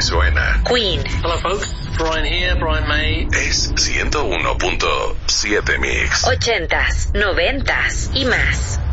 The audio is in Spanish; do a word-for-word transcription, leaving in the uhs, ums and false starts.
suena. Queen. Hello folks, Brian here, Brian May. Es ciento uno punto siete Mix. Ochentas, noventas y más.